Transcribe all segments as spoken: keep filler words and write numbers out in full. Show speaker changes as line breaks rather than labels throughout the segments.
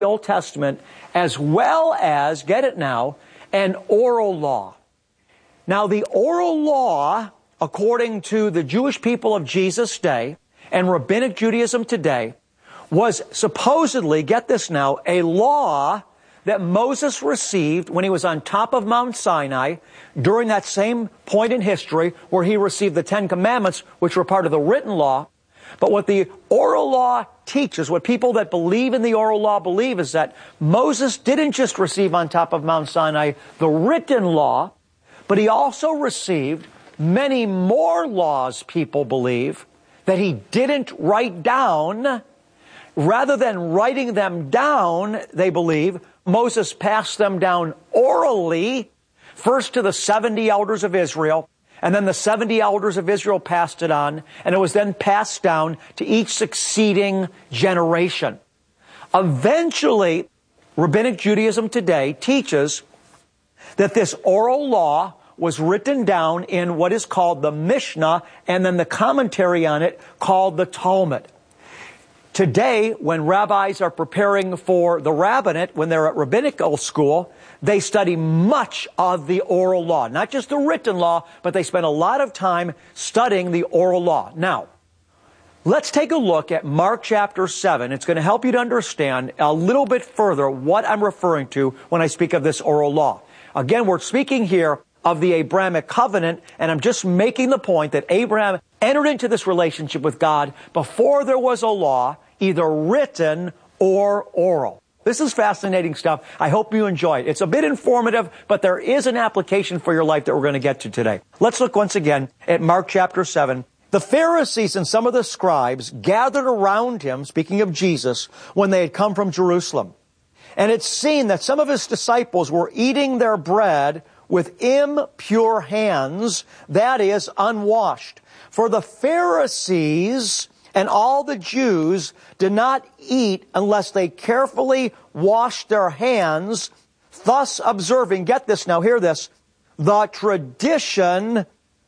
the Old Testament, as well as, get it now, an oral law. Now, the oral law, according to the Jewish people of Jesus' day and Rabbinic Judaism today, was supposedly, get this now, a law that Moses received when he was on top of Mount Sinai during that same point in history where he received the Ten Commandments, which were part of the written law. But what the oral law teaches, what people that believe in the oral law believe, is that Moses didn't just receive on top of Mount Sinai the written law, but he also received many more laws, people believe, that he didn't write down. Rather than writing them down, they believe, Moses passed them down orally, first to the seventy elders of Israel, and then the seventy elders of Israel passed it on, and it was then passed down to each succeeding generation. Eventually, Rabbinic Judaism today teaches that this oral law was written down in what is called the Mishnah, and then the commentary on it called the Talmud. Today, when rabbis are preparing for the rabbinate, when they're at rabbinical school, they study much of the oral law. Not just the written law, but they spend a lot of time studying the oral law. Now, let's take a look at Mark chapter seven. It's going to help you to understand a little bit further what I'm referring to when I speak of this oral law. Again, we're speaking here of the Abrahamic covenant, and I'm just making the point that Abraham entered into this relationship with God before there was a law, either written or oral. This is fascinating stuff. I hope you enjoy it. It's a bit informative, but there is an application for your life that we're going to get to today. Let's look once again at Mark chapter seven. The Pharisees and some of the scribes gathered around him, speaking of Jesus, when they had come from Jerusalem. And it's seen that some of his disciples were eating their bread with impure hands, that is, unwashed. For the Pharisees and all the Jews did not eat unless they carefully washed their hands, thus observing, get this now, hear this, the tradition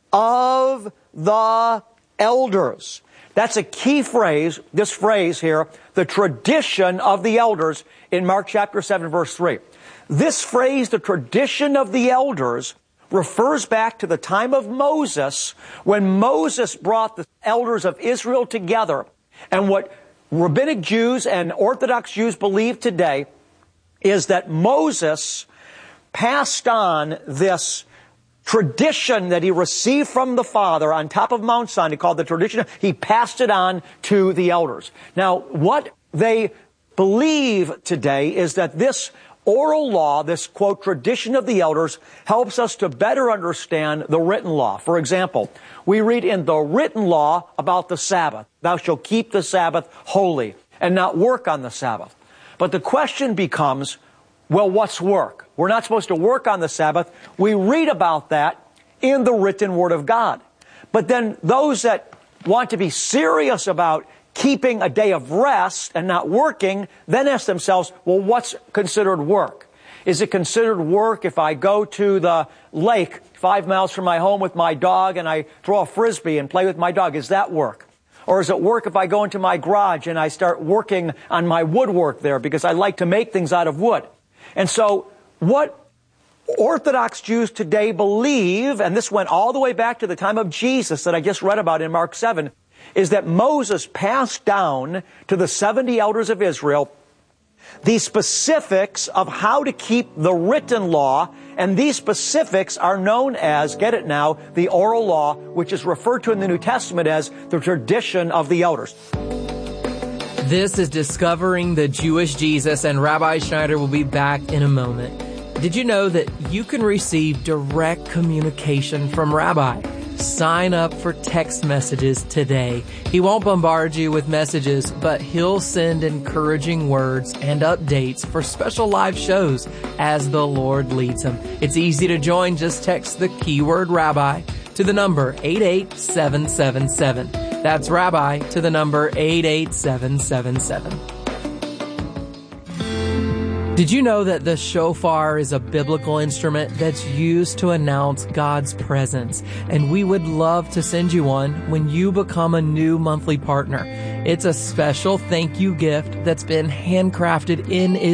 of the elders. That's a key phrase, this phrase here, the tradition of the elders, in Mark chapter seven, verse three. This phrase, the tradition of the elders, refers back to the time of Moses, when Moses brought the elders of Israel together. And what Rabbinic Jews and Orthodox Jews believe today is that Moses passed on this tradition that he received from the Father on top of Mount Sinai, called the tradition. He passed it on to the elders. Now, what they believe today is that this oral law, this, quote, tradition of the elders, helps us to better understand the written law. For example, we read in the written law about the Sabbath. Thou shalt keep the Sabbath holy and not work on the Sabbath. But the question becomes, well, what's work? We're not supposed to work on the Sabbath. We read about that in the written Word of God. But then those that want to be serious about keeping a day of rest and not working, then ask themselves, well, what's considered work? Is it considered work if I go to the lake five miles from my home with my dog and I throw a frisbee and play with my dog? Is that work? Or is it work if I go into my garage and I start working on my woodwork there because I like to make things out of wood? And so what Orthodox Jews today believe, and this went all the way back to the time of Jesus that I just read about in Mark seven, is that Moses passed down to the seventy elders of Israel the specifics of how to keep the written law, and these specifics are known as, get it now, the oral law, which is referred to in the New Testament as the tradition of the elders.
This is Discovering the Jewish Jesus, and Rabbi Schneider will be back in a moment. Did you know that you can receive direct communication from Rabbi? Sign up for text messages today. He won't bombard you with messages, but he'll send encouraging words and updates for special live shows as the Lord leads him. It's easy to join. Just text the keyword Rabbi to the number eight eight seven seven seven. That's Rabbi to the number eight eight seven seven seven. Did you know that the shofar is a biblical instrument that's used to announce God's presence? And we would love to send you one when you become a new monthly partner. It's a special thank you gift that's been handcrafted in Israel.